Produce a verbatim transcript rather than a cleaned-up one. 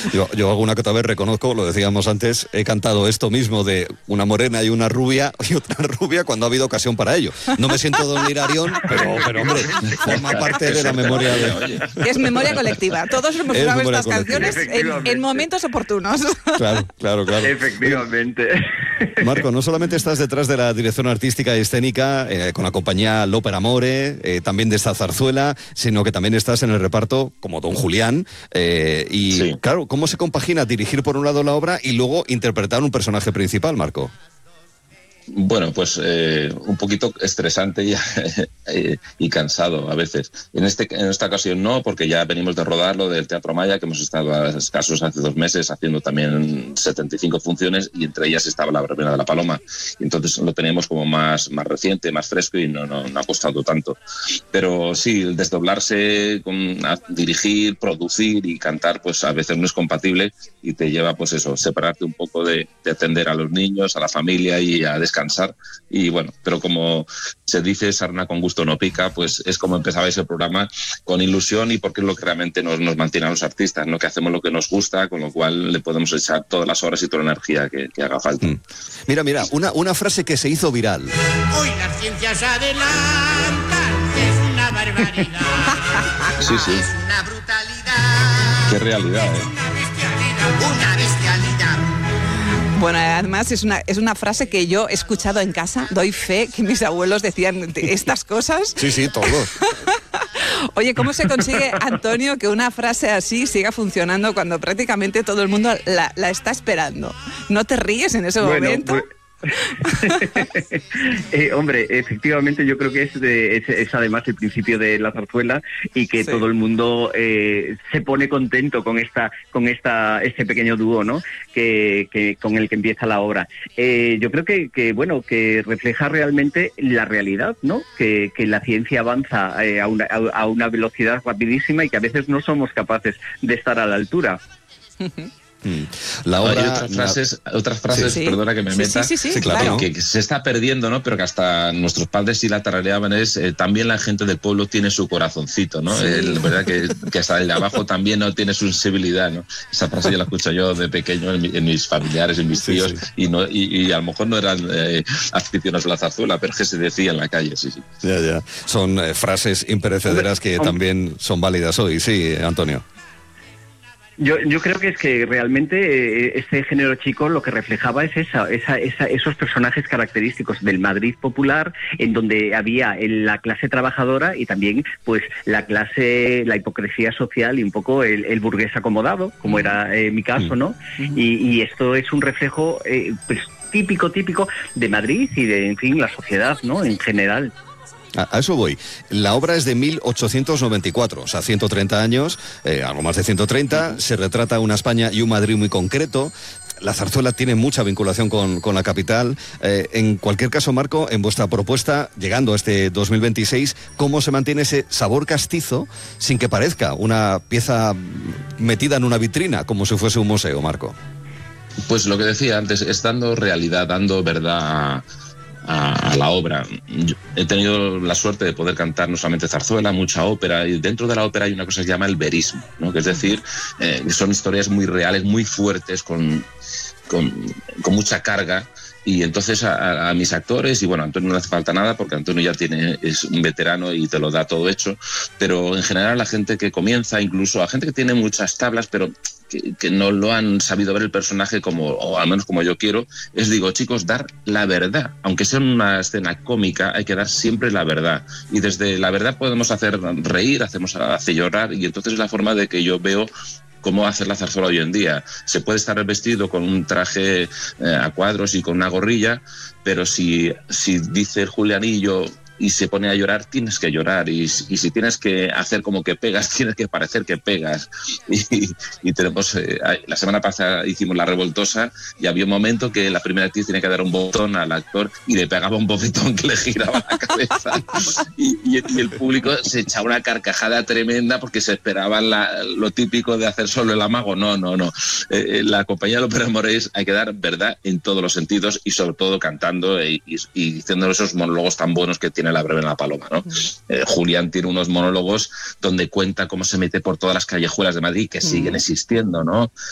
Yo, yo alguna que otra vez reconozco, lo decíamos antes, he cantado esto mismo de una morena y una rubia y otra rubia cuando ha habido ocasión para ello. No me siento don Lirarión, pero, pero hombre, forma parte de la memoria de... Es memoria colectiva. Todos hemos usado estas canciones en, en momentos oportunos. Claro, claro, claro. Efectivamente. Marco, no solamente estás detrás de la dirección artística y escénica eh, con la compañía L'Opera Amore, eh, también de esta zarzuela, sino que también estás en el reparto como Don Julián. Eh, y sí. Claro, ¿cómo se compagina dirigir por un lado la obra y luego interpretar un personaje principal, Marco? Bueno, pues eh, un poquito estresante y, eh, y cansado a veces. En este en esta ocasión no, porque ya venimos de rodar lo del Teatro Maya, que hemos estado a escasos hace dos meses haciendo también setenta y cinco funciones y entre ellas estaba la verbena de la Paloma. Y entonces lo teníamos como más, más reciente, más fresco y no, no, no ha costado tanto. Pero sí, el desdoblarse, con, a dirigir, producir y cantar, pues a veces no es compatible y te lleva, pues eso, separarte un poco de, de atender a los niños, a la familia y a descansar. Y bueno, pero como se dice, sarna con gusto no pica, pues es como empezaba ese programa, con ilusión, y porque es lo que realmente nos, nos mantiene a los artistas, ¿no? Que hacemos lo que nos gusta, con lo cual le podemos echar todas las horas y toda la energía que, que haga falta. Mm. Mira, mira, una, una frase que se hizo viral. Hoy las ciencias adelantan, es una barbaridad. Sí, sí. Es una brutalidad. Qué realidad, ¿eh? Es una bestialidad, una bestialidad. Bueno, además es una, es una frase que yo he escuchado en casa, doy fe que mis abuelos decían estas cosas. Sí, sí, todos. Oye, ¿cómo se consigue, Antonio, que una frase así siga funcionando cuando prácticamente todo el mundo la, la está esperando? ¿No te ríes en ese bueno, momento? Pues... eh, hombre, efectivamente yo creo que es, de, es, es además el principio de la zarzuela y que sí. todo el mundo eh, se pone contento con esta con esta este pequeño dúo, ¿no? Que, que con el que empieza la obra. Eh, yo creo que, que bueno que refleja realmente la realidad, ¿no? Que, que la ciencia avanza eh, a, una, a una velocidad rapidísima y que a veces no somos capaces de estar a la altura. La obra, Hay otras frases, la... otras frases sí, perdona que me sí, meta, sí, sí, sí, que, claro. que, que se está perdiendo, ¿no? Pero que hasta nuestros padres sí la tarareaban, es eh, también la gente del pueblo tiene su corazoncito, ¿no? Sí. Eh, la verdad que, que hasta el de abajo también no tiene su sensibilidad, ¿no? Esa frase ya la escucho yo de pequeño en, mi, en mis familiares, en mis tíos, sí, sí. Y, no, y, y a lo mejor no eran eh, aficionados a la zarzuela, pero es que se decía en la calle, sí, sí. Ya, ya. Son eh, frases imperecederas que hombre, también son válidas hoy, sí, Antonio. Yo, yo creo que es que realmente eh, este género chico lo que reflejaba es esa, esa, esa, esos personajes característicos del Madrid popular, en donde había la clase trabajadora y también pues la clase, la hipocresía social y un poco el, el burgués acomodado, como era eh, mi caso, ¿no? Y, y esto es un reflejo eh, pues típico, típico de Madrid y de, en fin, la sociedad, ¿no? En general. A eso voy. La obra es de mil ochocientos noventa y cuatro, o sea, ciento treinta años, eh, algo más de ciento treinta. Se retrata una España y un Madrid muy concreto. La zarzuela tiene mucha vinculación con, con la capital. Eh, en cualquier caso, Marco, en vuestra propuesta, llegando a este dos mil veintiséis, ¿cómo se mantiene ese sabor castizo sin que parezca una pieza metida en una vitrina, como si fuese un museo, Marco? Pues lo que decía antes, es dando realidad, dando verdad a... A, a la obra. Yo he tenido la suerte de poder cantar no solamente zarzuela, mucha ópera, y dentro de la ópera hay una cosa que se llama el verismo, ¿no? Que es decir, eh, son historias muy reales, muy fuertes, con, con, con mucha carga. Y entonces a, a mis actores, y bueno, a Antonio no le hace falta nada porque Antonio ya tiene, es un veterano y te lo da todo hecho, pero en general la gente que comienza, incluso a gente que tiene muchas tablas, pero que, que no lo han sabido ver el personaje como, o al menos como yo quiero, es digo, chicos, dar la verdad. Aunque sea una escena cómica, hay que dar siempre la verdad. Y desde la verdad podemos hacer reír, hacemos hacer llorar, y entonces es la forma de que yo veo cómo hacer la zarzuela hoy en día. Se puede estar vestido con un traje eh, a cuadros y con una gorrilla, pero si, si dice el Julianillo y se pone a llorar, tienes que llorar, y, y si tienes que hacer como que pegas, tienes que parecer que pegas. Y, y tenemos, eh, la semana pasada hicimos La Revoltosa y había un momento que la primera actriz tenía que dar un botón al actor y le pegaba un bofetón que le giraba la cabeza y, y, y el público se echaba una carcajada tremenda porque se esperaban la, lo típico de hacer solo el amago. No, no, no. Eh, la compañía de L'Opera Amore hay que dar verdad en todos los sentidos y sobre todo cantando y, y, y diciendo esos monólogos tan buenos que tiene la verbena de la Paloma, ¿no? Eh, Julián tiene unos monólogos donde cuenta cómo se mete por todas las callejuelas de Madrid que siguen existiendo, ¿no?